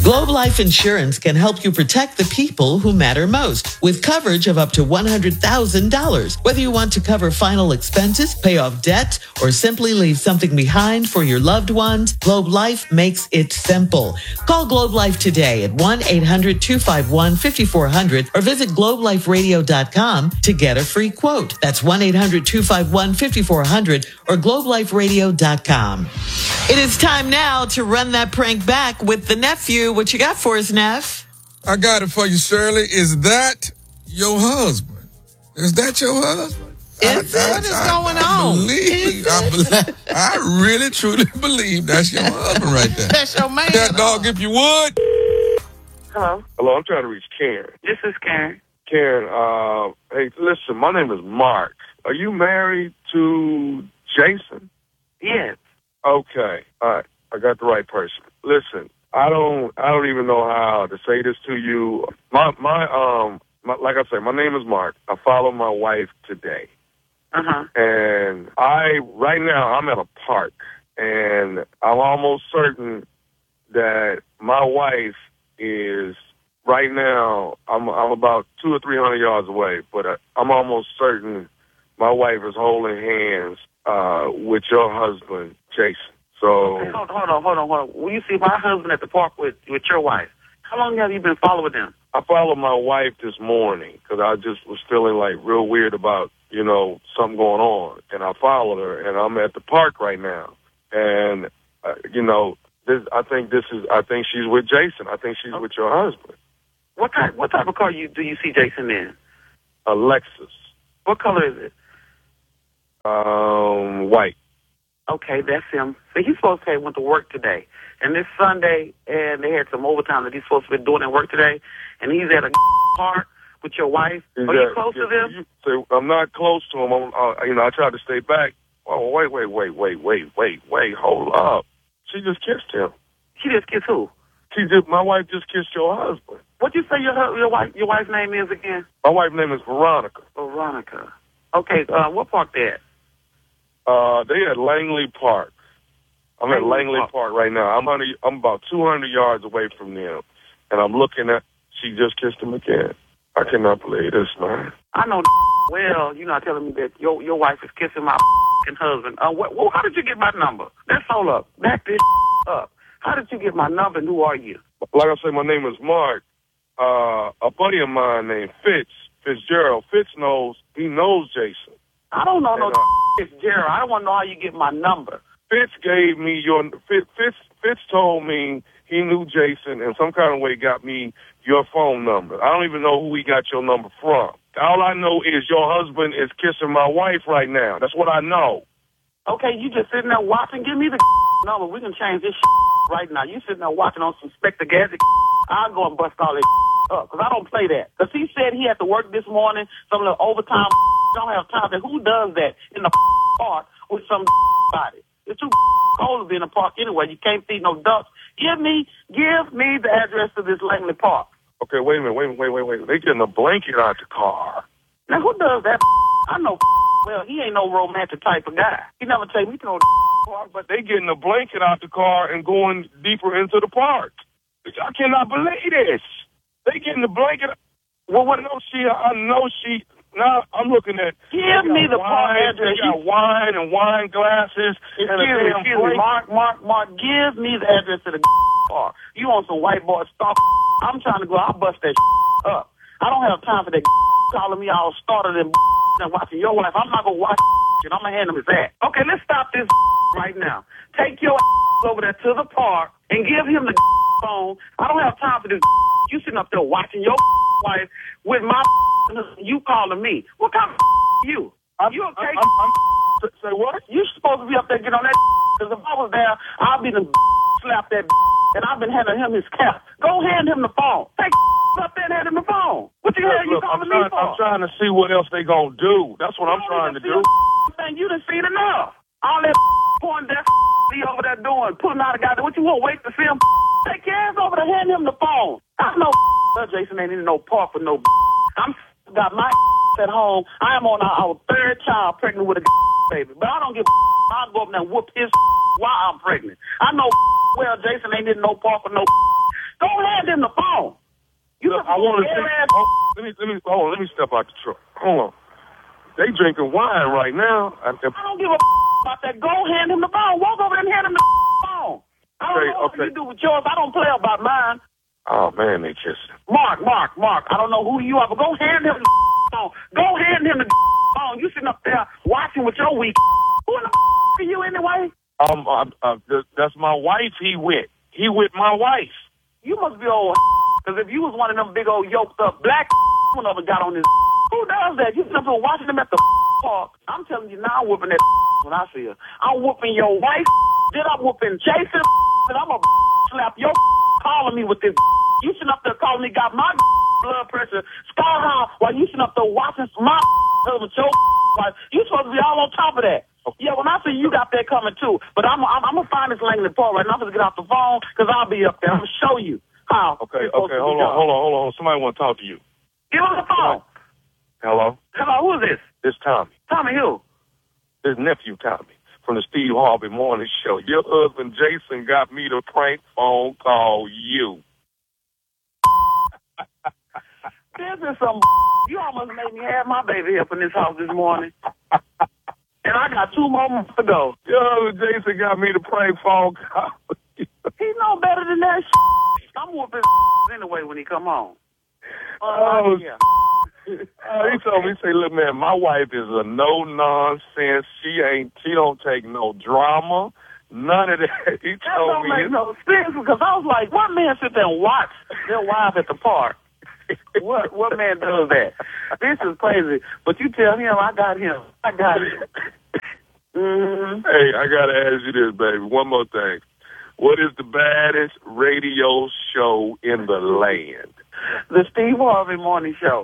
Globe Life Insurance can help you protect the people who matter most with coverage of up to $100,000. Whether you want to cover final expenses, pay off debt, or simply leave something behind for your loved ones, Globe Life makes it simple. Call Globe Life today at 1-800-251-5400 or visit globeliferadio.com to get a free quote. That's 1-800-251-5400 or globeliferadio.com. It is time now to run that prank back with the nephew. What you got for us, Neff? I got it for you, Shirley. Is that your husband? Is that your husband? What is going on? I really, truly believe that's your husband right there. That's your man. That dog, if you would. Hello? Hello, I'm trying to reach Karen. This is Karen. Karen, hey, listen, my name is Mark. Are you married to Jason? Yes. Okay, all right, I got the right person. Listen, I don't even know how to say this to you. Like I said, my name is Mark. I follow my wife today. And right now, I'm at a park, and I'm almost certain that my wife is, right now, I'm about 200 or 300 yards away, but I'm almost certain my wife is holding hands with your husband, Jason. So okay, hold on. Will you see my husband at the park with your wife? How long have you been following them? I followed my wife this morning because I just was feeling like real weird about, something going on. And I followed her, and I'm at the park right now. And, I think she's with Jason. I think she's with your husband. What type of car do you see Jason in? A Lexus. What color is it? White. Okay, that's him. So he's supposed to have went to work today. And this Sunday, and they had some overtime that he's supposed to be doing at work today. And he's at a park with your wife. Are you close to them? I'm not close to him. I tried to stay back. Oh, wait. Hold up. She just kissed him. She just kissed who? My wife just kissed your husband. What'd you say your wife's name is again? My wife's name is Veronica. Veronica. Okay, what park they at? They at Langley Park. I'm at Langley Park right now. I'm about 200 yards away from them, and I'm looking at. She just kissed him again. I cannot believe this, man. I know. Well, you're not telling me that your wife is kissing my husband. How did you get my number? Let's hold up. Back this up. How did you get my number, and who are you? Like I said, my name is Mark. A buddy of mine named Fitzgerald. Fitz knows Jason. I don't know Fitzgerald. I don't want to know how you get my number. Fitz gave me Fitz told me he knew Jason and some kind of way got me your phone number. I don't even know who he got your number from. All I know is your husband is kissing my wife right now. That's what I know. Okay, you just sitting there watching. Give me the number. We can change this right now. You sitting there watching on some Spectre Gadget. I'll go and bust all this up because I don't play that. Because he said he had to work this morning, some little overtime. Don't have time. Who does that in the park with some body? It's too cold to be in the park anyway. You can't feed no ducks. Give me the address to this Langley Park. Okay, wait a minute. They getting a blanket out the car. Now, who does that? I know well, he ain't no romantic type of guy. He never take me to no park, but they getting a blanket out the car and going deeper into the park. I cannot believe this. They getting the blanket. Well, I know she. Now I'm looking at. Give me the park address. You got wine and wine glasses. Excuse me, Mark. Give me the address to the park. You on some white boy stuff? I'm trying to go. I'll bust that up. I don't have time for that calling me all started and watching your wife. I'm not gonna watch and I'm gonna hand him his ass. Okay, let's stop this right now. Take your over there to the park and give him the phone. I don't have time for this. You sitting up there watching your wife with my you calling me. What kind of you? You okay? Say what? You supposed to be up there getting on that because if I was there, I'd be the slap that and I've been handing him his cap. Go hand him the phone. Take up there and hand him the phone. What the hell are you calling me for? I'm trying to see what else they gonna do. That's what I'm trying to do. You done seen enough. All that point that he over there doing, putting out a guy. What you want? Wait to see him? Take your ass over there, hand him the phone. I know Jason ain't in no park with no. I'm got my at home. I am on our third child pregnant with a baby, but I don't give. I'll go up there and whoop his while I'm pregnant. I know well Jason ain't in no park with no. Go hand him the phone. Look, I want to see. Let me step out the truck. Hold on. They drinking wine right now. I don't give a about that. Go hand him the phone. Walk over and hand him the phone. I don't know what you do with yours. I don't play about mine. Oh, man, they kissing. Mark. I don't know who you are, but go hand him the phone. Go hand him the phone. You sitting up there watching with your weak. Who in the are you anyway? That's my wife he with. He with my wife. You must be old, because if you was one of them big old yoked up black one of them got on this. Who does that? You sit up there watching them at the park. I'm telling you now, I'm whooping that when I see her. I'm whooping your wife, then I'm whooping Jason, and I'm going to slap your calling me with this. You sitting up there calling me, got my blood pressure sky high, while you sitting up there watching my with your wife. You supposed to be all on top of that. Yeah, when I see you got that coming too. But I'm going to find this Langley Park right now. I'm going to get off the phone, because I'll be up there. I'm going to show you how. Okay, hold on. Somebody want to talk to you. Get on the phone. Hello? Who is this? It's Tommy. Tommy who? His nephew, Tommy, from the Steve Harvey Morning Show. Your husband, Jason, got me to prank phone call you. This is some you almost made me have my baby up in this house this morning. And I got 2 more months to go. Your husband, Jason, got me to prank phone call you. He know better than that. I'm whooping anyway when he come home. Yeah. He told me, he said, look, man, my wife is a no-nonsense. She don't take no drama, none of that. He told me. That don't make no sense, because I was like, what man sit there and watch their wife at the park? What man does that? This is crazy. But you tell him, I got him. Mm-hmm. Hey, I got to ask you this, baby. One more thing. What is the baddest radio show in the land? The Steve Harvey Morning Show.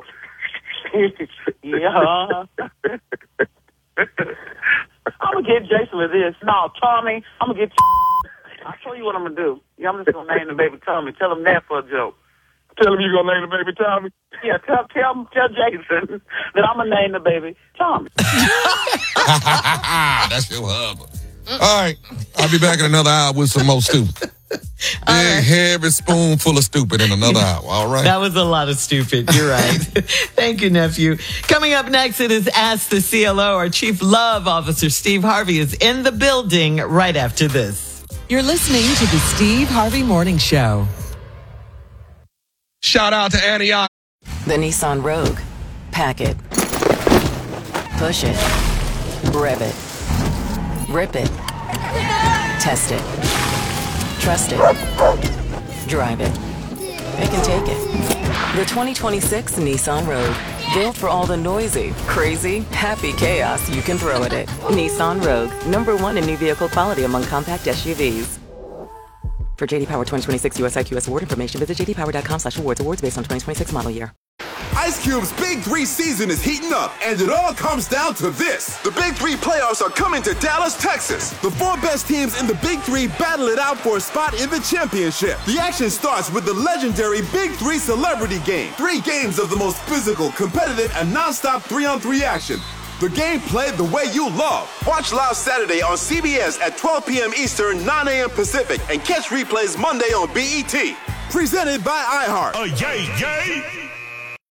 Yeah. I'm going to get Jason with this. No, Tommy, I'm going to get you. I'll show you what I'm going to do. Yeah, I'm just going to name the baby Tommy. Tell him that for a joke. Tell him you're going to name the baby Tommy? Yeah, tell Jason that I'm going to name the baby Tommy. That's your hub. All right. I'll be back in another hour with some more stupid. Big, heavy spoonful of stupid in another hour. All right. That was a lot of stupid. You're right. Thank you, nephew. Coming up next, it is Ask the CLO. Our Chief Love Officer, Steve Harvey, is in the building right after this. You're listening to the Steve Harvey Morning Show. Shout out to Antioch. The Nissan Rogue. Pack it. Push it. Rev it. Rip it. Test it. Trust it. Drive it. It can take it. The 2026 Nissan Rogue. Built for all the noisy, crazy, happy chaos you can throw at it. Nissan Rogue. #1 in new vehicle quality among compact SUVs. For JD Power 2026 US IQS award information, visit jdpower.com/awards. Awards based on 2026 model year. Ice Cube's Big 3 season is heating up, and it all comes down to this. The Big 3 playoffs are coming to Dallas, Texas. The 4 best teams in the Big 3 battle it out for a spot in the championship. The action starts with the legendary Big 3 Celebrity Game. 3 games of the most physical, competitive, and non-stop 3-on-3 action. The game played the way you love. Watch live Saturday on CBS at 12 p.m. Eastern, 9 a.m. Pacific, and catch replays Monday on BET. Presented by iHeart. Yay!